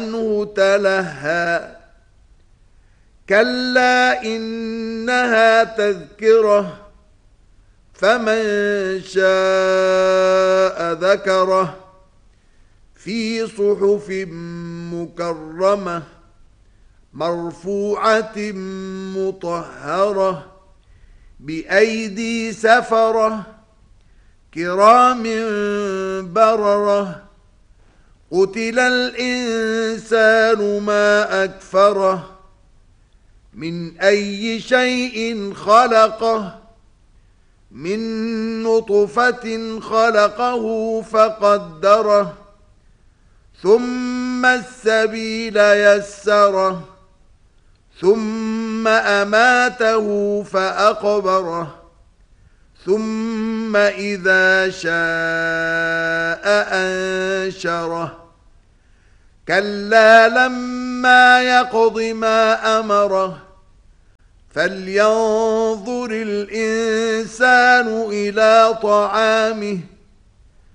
عنه تلهى كلا إنها تذكرة فمن شاء ذكره في صحف مكرمة مرفوعة مطهرة بأيدي سفرة كرام بررة قتل الإنسان ما أكفره من أي شيء خلقه من نطفة خلقه فقدره ثم السبيل يسره ثم أماته فأقبره ثم إذا شاء أنشره كلا لما يقض ما أمره فلينظر الإنسان إلى طعامه